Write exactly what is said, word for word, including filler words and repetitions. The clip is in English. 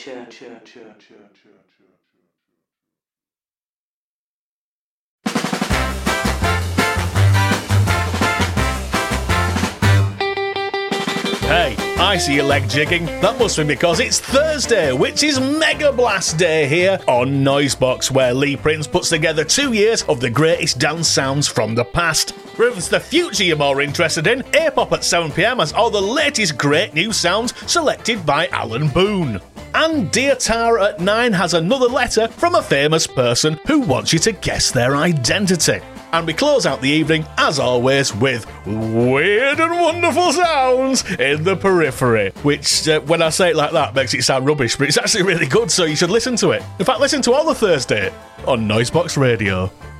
Hey, I see your leg jigging. That must be because it's Thursday, which is Mega Blast Day here on Noisebox, where Lee Prince puts together two years of the greatest dance sounds from the past. If it's the future you're more interested in, A-Pop at seven p m has all the latest great new sounds selected by Alan Boone. And Dear Tara at nine has another letter from a famous person who wants you to guess their identity. And we close out the evening, as always, with weird and wonderful sounds in the periphery, which, uh, when I say it like that, makes it sound rubbish, but it's actually really good, so you should listen to it. In fact, listen to all the Thursday on Noisebox Radio.